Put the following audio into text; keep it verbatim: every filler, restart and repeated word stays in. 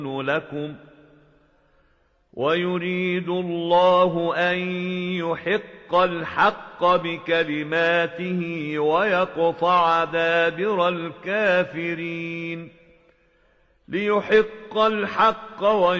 لكم ويريد الله أن يحق الحق بكلماته ويقطع دابر الكافرين ليحق الحق